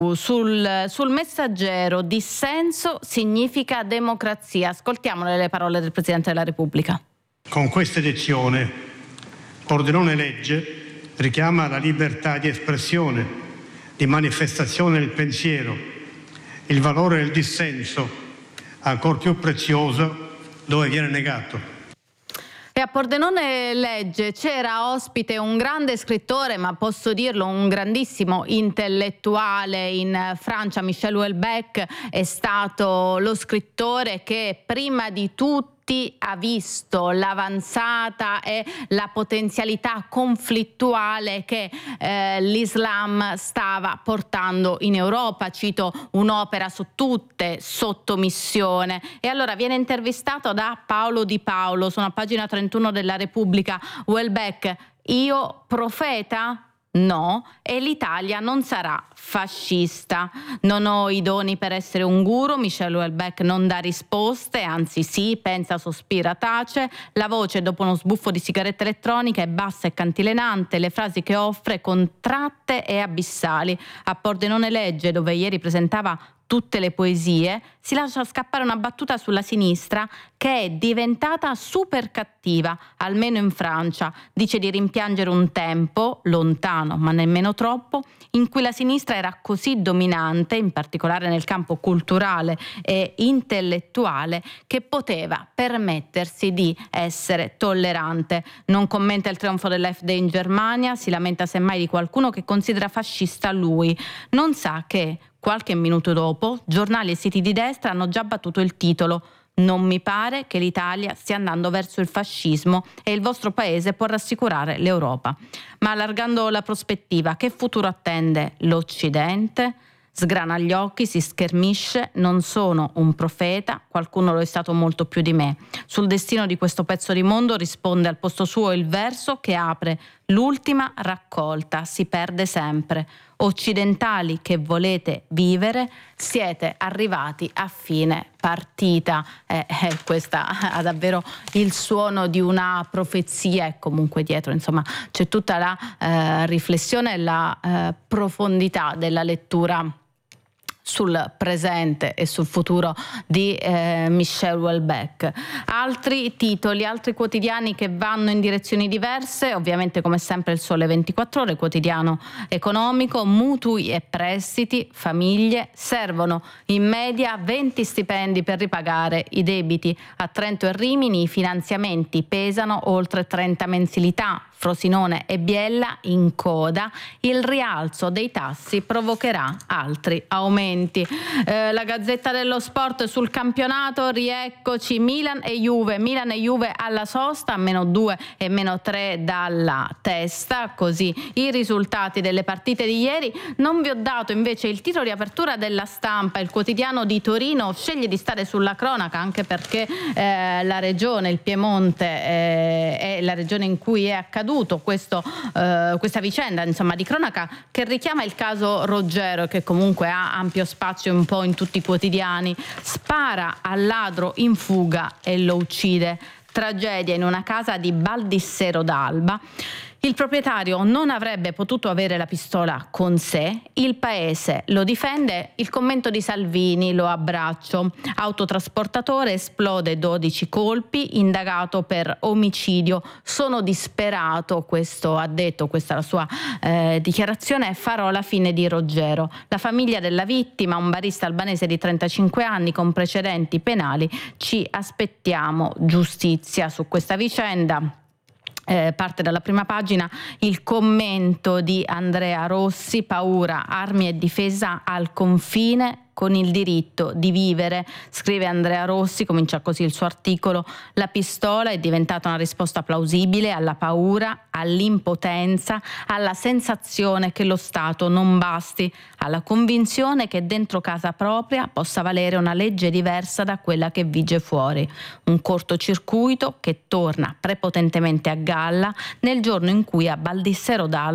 sul Messaggero: dissenso significa democrazia. Ascoltiamole le parole del Presidente della Repubblica. Con questa edizione Pordenone legge richiama la libertà di espressione, di manifestazione del pensiero, il valore del dissenso, ancor più prezioso dove viene negato. E a Pordenone legge c'era ospite un grande scrittore, ma posso dirlo un grandissimo intellettuale in Francia. Michel Houellebecq è stato lo scrittore che prima di tutti ha visto l'avanzata e la potenzialità conflittuale che l'Islam stava portando in Europa. Cito un'opera su tutte, Sottomissione. E allora viene intervistato da Paolo Di Paolo, sono a pagina 31 della Repubblica. Houellebecq: io profeta? No, e l'Italia non sarà fascista. Non ho i doni per essere un guru. Michel Houellebecq non dà risposte, anzi sì, pensa, sospira, tace. La voce dopo uno sbuffo di sigaretta elettronica è bassa e cantilenante, le frasi che offre contratte e abissali. A Pordenone legge, dove ieri presentava tutte le poesie, si lascia scappare una battuta sulla sinistra che è diventata super cattiva, almeno in Francia. Dice di rimpiangere un tempo, lontano ma nemmeno troppo, in cui la sinistra era così dominante, in particolare nel campo culturale e intellettuale, che poteva permettersi di essere tollerante. Non commenta il trionfo dell'AfD in Germania, si lamenta semmai di qualcuno che considera fascista lui. Non sa che qualche minuto dopo, giornali e siti di destra hanno già battuto il titolo: non mi pare che l'Italia stia andando verso il fascismo e il vostro paese può rassicurare l'Europa. Ma allargando la prospettiva, che futuro attende l'Occidente? Sgrana gli occhi, si schermisce: non sono un profeta, qualcuno lo è stato molto più di me. Sul destino di questo pezzo di mondo risponde al posto suo il verso che apre l'ultima raccolta: si perde sempre. Occidentali che volete vivere, siete arrivati a fine partita. Questa ha davvero il suono di una profezia, e comunque dietro, insomma, c'è tutta la riflessione e la profondità della lettura sul presente e sul futuro di Michel Houellebecq. Altri titoli, altri quotidiani che vanno in direzioni diverse, ovviamente come sempre il Sole 24 Ore, quotidiano economico: mutui e prestiti, famiglie, servono in media 20 stipendi per ripagare i debiti. A Trento e Rimini i finanziamenti pesano oltre 30 mensilità. Frosinone e Biella in coda, il rialzo dei tassi provocherà altri aumenti. La Gazzetta dello Sport sul campionato: rieccoci Milan e Juve alla sosta, -2 e -3 dalla testa. Così i risultati delle partite di ieri. Non vi ho dato invece il titolo di apertura della Stampa. Il quotidiano di Torino sceglie di stare sulla cronaca, anche perché la regione, il Piemonte, è la regione in cui è accaduto questa vicenda, insomma, di cronaca, che richiama il caso Roggero, che comunque ha ampio spazio un po' in tutti i quotidiani. Spara al ladro in fuga e lo uccide. Tragedia in una casa di Baldissero d'Alba. Il proprietario non avrebbe potuto avere la pistola con sé, il paese lo difende, il commento di Salvini: lo abbraccio. Autotrasportatore, esplode 12 colpi, indagato per omicidio. Sono disperato, questo ha detto, questa è la sua dichiarazione, farò la fine di Roggero. La famiglia della vittima, un barista albanese di 35 anni con precedenti penali, ci aspettiamo giustizia su questa vicenda. Parte dalla prima pagina il commento di Andrea Rossi: paura, armi e difesa al confine con il diritto di vivere. Scrive Andrea Rossi, comincia così il suo articolo: la pistola è diventata una risposta plausibile alla paura, all'impotenza, alla sensazione che lo Stato non basti, alla convinzione che dentro casa propria possa valere una legge diversa da quella che vige fuori. Un cortocircuito che torna prepotentemente a galla nel giorno in cui a Baldissero d'Alba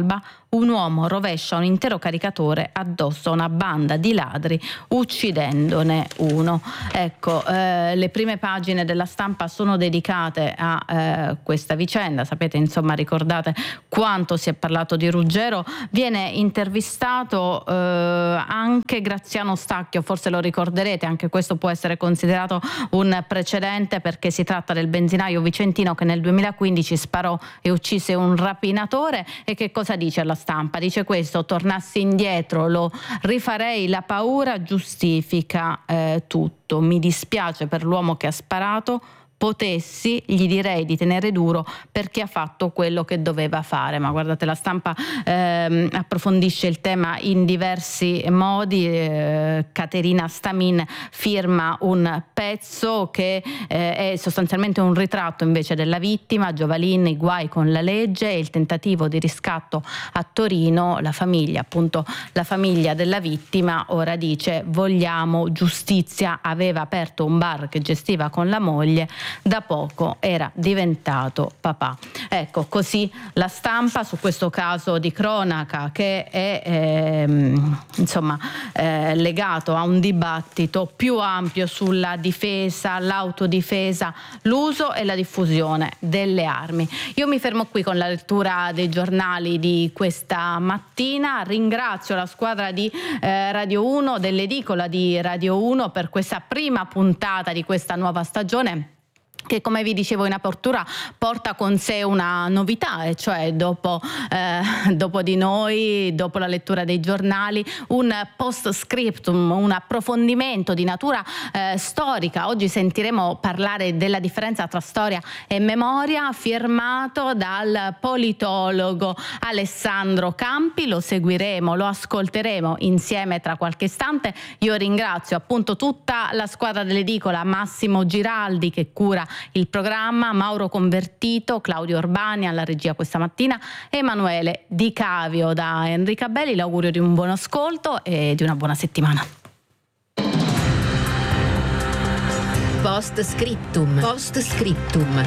un uomo rovescia un intero caricatore addosso a una banda di ladri uccidendone uno. Ecco, le prime pagine della Stampa sono dedicate a questa vicenda. Sapete, insomma, ricordate quanto si è parlato di Ruggero. Viene intervistato anche Graziano Stacchio, forse lo ricorderete, anche questo può essere considerato un precedente perché si tratta del benzinaio vicentino che nel 2015 sparò e uccise un rapinatore. E che cosa dice alla Stampa? Dice questo: tornassi indietro lo rifarei, la paura giustifica tutto, mi dispiace per l'uomo che ha sparato, potessi gli direi di tenere duro perché ha fatto quello che doveva fare. Ma guardate, la Stampa approfondisce il tema in diversi modi. Caterina Stamin firma un pezzo che è sostanzialmente un ritratto invece della vittima. Giovalin, i guai con la legge e il tentativo di riscatto a Torino. La famiglia, appunto la famiglia della vittima, ora dice vogliamo giustizia, aveva aperto un bar che gestiva con la moglie, da poco era diventato papà. Ecco, così la Stampa su questo caso di cronaca che è legato a un dibattito più ampio sulla difesa, l'autodifesa, l'uso e la diffusione delle armi. Io mi fermo qui con la lettura dei giornali di questa mattina. Ringrazio la squadra di Radio 1, dell'edicola di Radio 1 per questa prima puntata di questa nuova stagione, che, come vi dicevo in apertura, porta con sé una novità, e cioè dopo di noi, dopo la lettura dei giornali, un post scriptum, un approfondimento di natura storica. Oggi sentiremo parlare della differenza tra storia e memoria, firmato dal politologo Alessandro Campi. Lo seguiremo, lo ascolteremo insieme tra qualche istante. Io ringrazio appunto tutta la squadra dell'edicola, Massimo Giraldi che cura il programma, Mauro Convertito, Claudio Urbani alla regia questa mattina, Emanuele Di Cavio da Enrica Belli. L'augurio di un buon ascolto e di una buona settimana. Post scriptum. Post scriptum.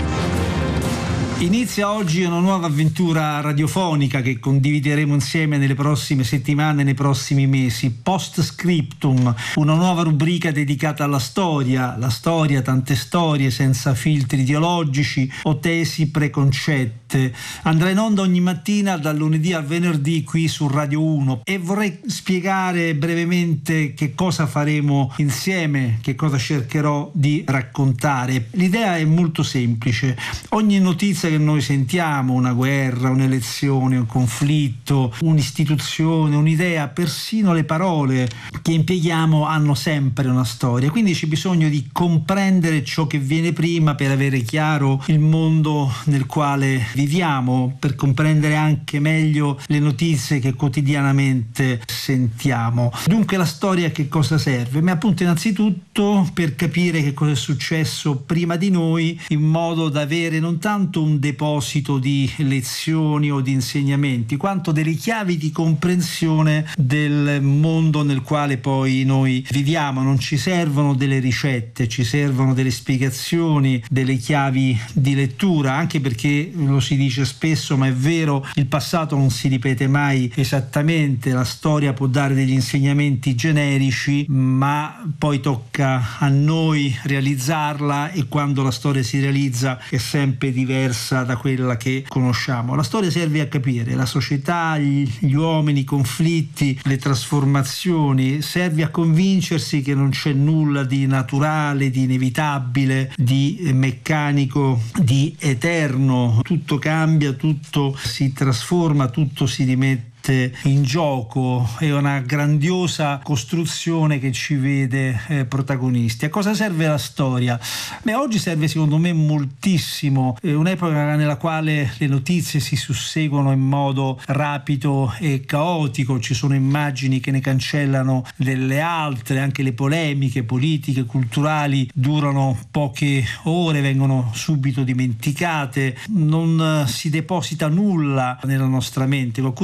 Inizia oggi una nuova avventura radiofonica che condivideremo insieme nelle prossime settimane, nei prossimi mesi. Post Scriptum, una nuova rubrica dedicata alla storia. La storia, tante storie senza filtri ideologici o tesi preconcette. Andrà in onda ogni mattina dal lunedì al venerdì qui su Radio 1 e vorrei spiegare brevemente che cosa faremo insieme, che cosa cercherò di raccontare. L'idea è molto semplice. Ogni notizia che noi sentiamo, una guerra, un'elezione, un conflitto, un'istituzione, un'idea, persino le parole che impieghiamo hanno sempre una storia, quindi c'è bisogno di comprendere ciò che viene prima per avere chiaro il mondo nel quale viviamo, per comprendere anche meglio le notizie che quotidianamente sentiamo. Dunque la storia che cosa serve? Ma appunto innanzitutto per capire che cosa è successo prima di noi, in modo da avere non tanto un deposito di lezioni o di insegnamenti, quanto delle chiavi di comprensione del mondo nel quale poi noi viviamo. Non ci servono delle ricette, ci servono delle spiegazioni, delle chiavi di lettura, anche perché lo si dice spesso, ma è vero, il passato non si ripete mai esattamente, la storia può dare degli insegnamenti generici, ma poi tocca a noi realizzarla, e quando la storia si realizza è sempre diversa da quella che conosciamo. La storia serve a capire la società, gli uomini, i conflitti, le trasformazioni, serve a convincersi che non c'è nulla di naturale, di inevitabile, di meccanico, di eterno. Tutto cambia, tutto si trasforma, tutto si rimette in gioco. È una grandiosa costruzione che ci vede protagonisti. A cosa serve la storia? Beh, oggi serve secondo me moltissimo. È un'epoca nella quale le notizie si susseguono in modo rapido e caotico, ci sono immagini che ne cancellano delle altre, anche le polemiche politiche, culturali durano poche ore, vengono subito dimenticate, non si deposita nulla nella nostra mente. Qualcuno dice che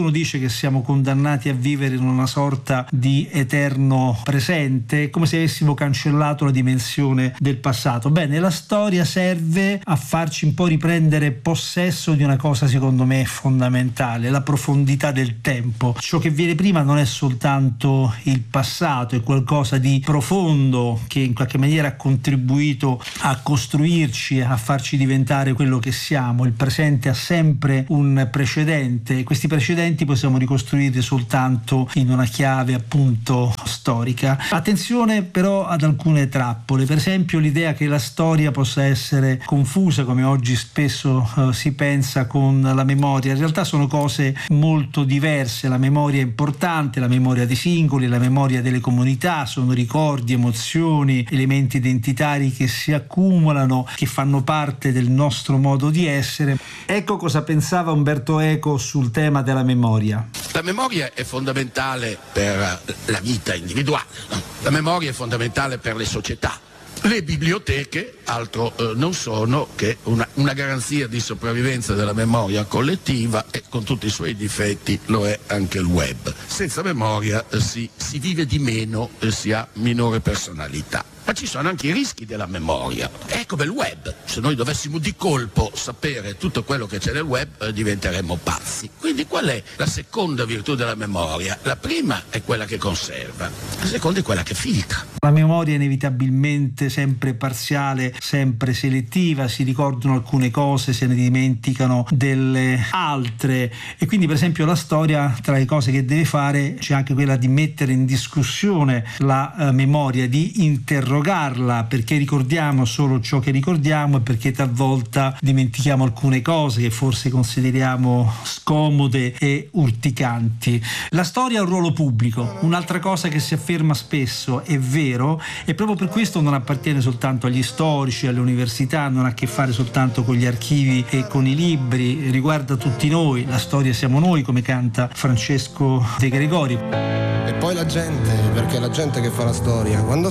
che siamo condannati a vivere in una sorta di eterno presente, come se avessimo cancellato la dimensione del passato. Bene, la storia serve a farci un po' riprendere possesso di una cosa secondo me fondamentale, la profondità del tempo. Ciò che viene prima non è soltanto il passato, è qualcosa di profondo che in qualche maniera ha contribuito a costruirci, a farci diventare quello che siamo. Il presente ha sempre un precedente e questi precedenti possiamo ricostruirli soltanto in una chiave appunto storica. Attenzione però ad alcune trappole, per esempio l'idea che la storia possa essere confusa, come oggi spesso si pensa, con la memoria. In realtà sono cose molto diverse. La memoria è importante, la memoria dei singoli, la memoria delle comunità, sono ricordi, emozioni, elementi identitari che si accumulano, che fanno parte del nostro modo di essere. Ecco cosa pensava Umberto Eco sul tema della memoria. La memoria è fondamentale per la vita individuale, no? La memoria è fondamentale per le società. Le biblioteche altro non sono che una garanzia di sopravvivenza della memoria collettiva, e con tutti i suoi difetti lo è anche il web. Senza memoria si vive di meno, si ha minore personalità. Ma ci sono anche i rischi della memoria. È come il web. Se noi dovessimo di colpo sapere tutto quello che c'è nel web, diventeremmo pazzi. Quindi qual è la seconda virtù della memoria? La prima è quella che conserva, la seconda è quella che filtra. La memoria è inevitabilmente sempre parziale, sempre selettiva, si ricordano alcune cose, se ne dimenticano delle altre, e quindi per esempio la storia, tra le cose che deve fare c'è anche quella di mettere in discussione la memoria, di interrogarla, perché ricordiamo solo ciò che ricordiamo e perché talvolta dimentichiamo alcune cose che forse consideriamo scomode e urticanti. La storia ha un ruolo pubblico, un'altra cosa che si afferma spesso, è vero, e proprio per questo non appartiene soltanto agli storici, alle università, non ha a che fare soltanto con gli archivi e con i libri, riguarda tutti noi. La storia siamo noi, come canta Francesco De Gregori. E poi la gente, perché è la gente che fa la storia. Quando